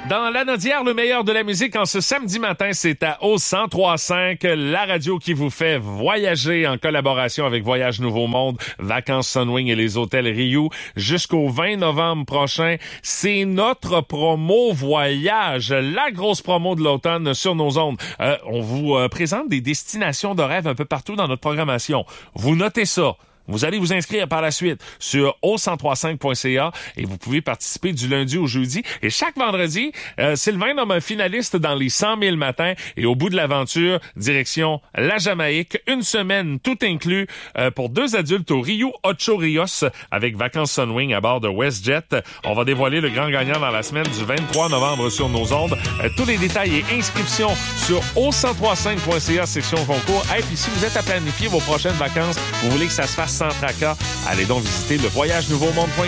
Dans l'Anaudière, le meilleur de la musique en ce samedi matin, c'est à O 103.5, la radio qui vous fait voyager en collaboration avec Voyage Nouveau Monde, Vacances Sunwing et les hôtels Riu jusqu'au 20 novembre prochain. C'est notre promo voyage, la grosse promo de l'automne sur nos ondes. On vous présente des destinations de rêve un peu partout dans notre programmation. Vous notez ça. Vous allez vous inscrire par la suite sur o1035.ca et vous pouvez participer du lundi au jeudi. Et chaque vendredi, Sylvain nomme un finaliste dans les 100 000 matins. Et au bout de l'aventure, direction la Jamaïque. Une semaine, tout inclus, pour 2 adultes au Rio Ocho Rios avec Vacances Sunwing à bord de WestJet. On va dévoiler le grand gagnant dans la semaine du 23 novembre sur nos ondes. Tous les détails et inscriptions sur o1035.ca, section concours. Et puis si vous êtes à planifier vos prochaines vacances, vous voulez que ça se fasse sans tracas, allez donc visiter le voyagenouveaumonde.com.